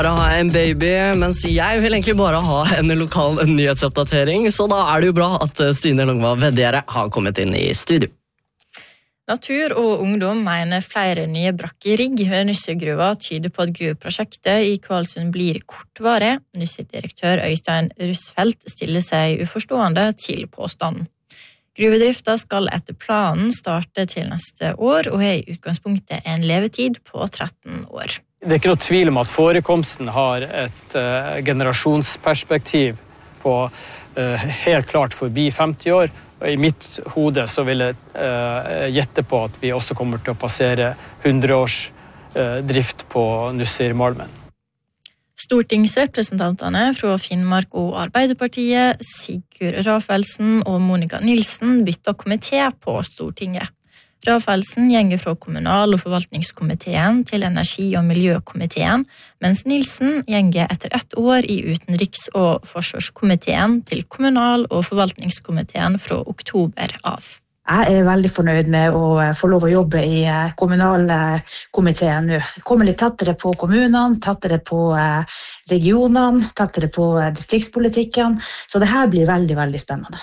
Bare ha en baby, mens jeg vil egentlig bare ha en lokal nyhetsoppdatering, så da det jo bra at Stine Longva Vedjære har kommet inn i studio. Natur og ungdom mener flere nye brakkerigg ved Nussir-gruva tyder på at gruveprosjektet i Kvalsund blir kortvarig. Nussir-direktør Øystein Russfeldt stiller seg uforstående til påstanden. Gruvedrifta skal etter planen starte til neste år, og i utgangspunktet en levetid på 13 år. Det ikke noe tvil om at forekomsten har et generasjonsperspektiv på helt klart forbi 50 år. I mitt hode så vil jeg gjette på at vi også kommer til å passere 100 års drift på Nussir-malmen. Stortingsrepresentantene fra Finnmark og Arbeiderpartiet, Sigurd Rafaelsen og Monica Nilsen, bytta komité på Stortinget. Rafaelsen gjenger fra kommunal- og forvaltningskomiteen til energi- og miljøkomiteen, mens Nilsen gjenger etter 1 år i utenriks- og forsvarskomiteen til kommunal- og forvaltningskomiteen fra oktober av. Jeg veldig fornøyd med å få lov å jobbe i kommunalkomiteen nå. Komme litt tettere på kommunene, tettere på regionene, tettere på distriktspolitikken, så det her blir veldig, veldig spennende.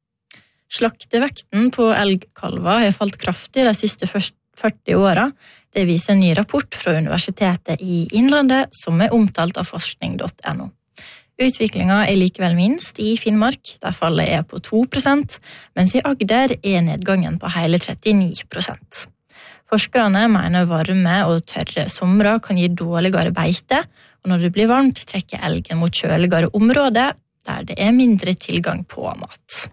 Slaktevekten på elgkalver har falt kraftig de siste 40 årene. Det viser en ny rapport fra Universitetet i Innlandet, som omtalt av forskning.no. Utviklingen likevel minst i Finnmark, der fallet på 2%, mens i Agder nedgangen på hele 39%. Forskerne mener varme og tørre somre kan gi dårligere beite, og når det blir varmt trekker elgen mot kjøligere områder, der det mindre tilgang på mat.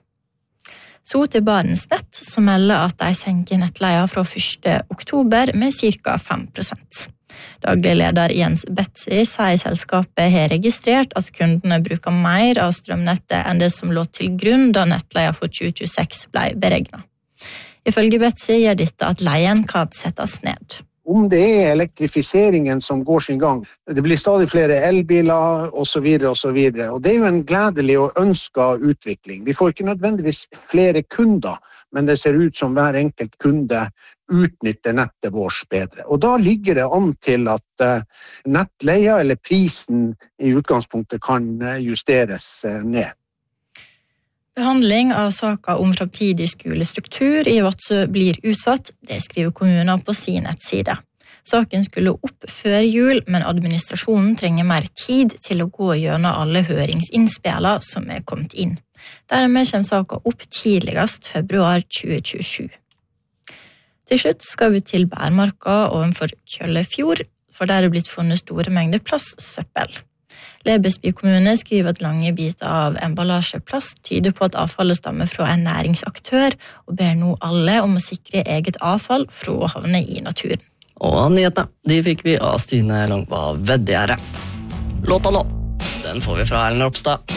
Så til BarentsNet, som melder at de senker nettleia fra 1. oktober med ca. 5%. Daglig leder Jens Betzy sier selskapet har registrert at kundene bruker mer av strømnettet enn det som lå til grunn da nettleia for 2026 ble beregnet. Ifølge Betzy gjør dette at leien kan settes ned. Om det elektrifiseringen som går sin gang, det blir stadig flere elbiler og så videre og så videre. Og det jo en gledelig og ønsket utvikling. Vi får ikke nødvendigvis flere kunder, men det ser ut som hver enkelt kunde utnytter nettet vårt bedre. Og da ligger det an til at nettleia eller prisen i utgangspunktet kan justeres ned. Behandling av saker om fremtidig skolestruktur i Vadsø blir utsatt, det skriver kommunen på sin nettside. Saken skulle opp før jul, men administrasjonen trenger mer tid til å gå gjennom alle høringsinnspillene som kommet inn. Dermed kommer saken opp tidligst februar 2027. Til slutt skal vi til Bærmarka ovenfor Kjøllefjord, for der blitt funnet store mengder plastsøppel. Lebesby kommune skriver at lange biter av emballasjeplast tyder på at avfallet stammer fra en næringsaktør, og ber nå alle om å sikre eget avfall fra å havne i naturen. Og nyhetene, de fikk vi av Stine Longva Vedjære. Låta nå, den får vi fra Ellen Ropstad.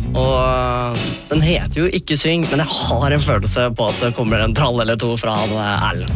Og den heter jo ikke Syng, men jeg har en følelse på at det kommer en trall eller to fra Ellen.